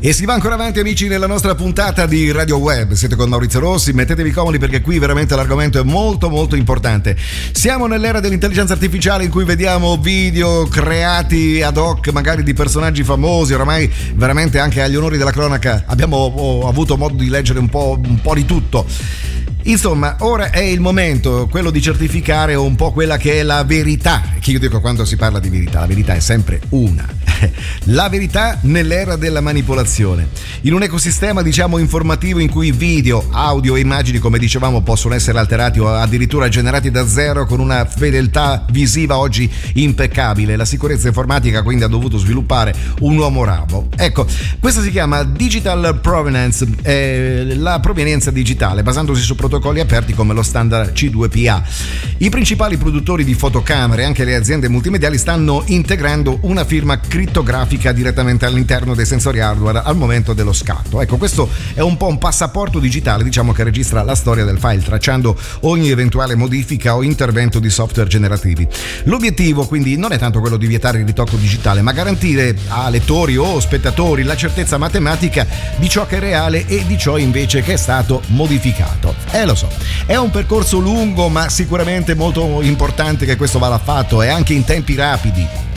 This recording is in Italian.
E si va ancora avanti, amici, nella nostra puntata di Radio Web. Siete con Maurizio Rossi, mettetevi comodi perché qui veramente l'argomento è molto molto importante. Siamo nell'era dell'intelligenza artificiale in cui vediamo video creati ad hoc magari di personaggi famosi, oramai veramente anche agli onori della cronaca abbiamo avuto modo di leggere un po' di tutto. Insomma, ora è il momento, quello di certificare un po' quella che è la verità, che io dico quando si parla di verità, la verità è sempre una. La verità nell'era della manipolazione. In un ecosistema, diciamo, informativo in cui video, audio e immagini, come dicevamo, possono essere alterati o addirittura generati da zero con una fedeltà visiva oggi impeccabile, la sicurezza informatica quindi ha dovuto sviluppare un uomo ramo. Ecco, questa si chiama Digital Provenance, la provenienza digitale, basandosi su protocolli aperti come lo standard C2PA. I principali produttori di fotocamere e anche le aziende multimediali stanno integrando una firma crittografica direttamente all'interno dei sensori hardware al momento dello scatto. Ecco, questo è un po' un passaporto digitale, diciamo, che registra la storia del file, tracciando ogni eventuale modifica o intervento di software generativi. L'obiettivo quindi non è tanto quello di vietare il ritocco digitale, ma garantire a lettori o spettatori la certezza matematica di ciò che è reale e di ciò invece che è stato modificato. Lo so, è un percorso lungo ma sicuramente molto importante che questo vada fatto e anche in tempi rapidi.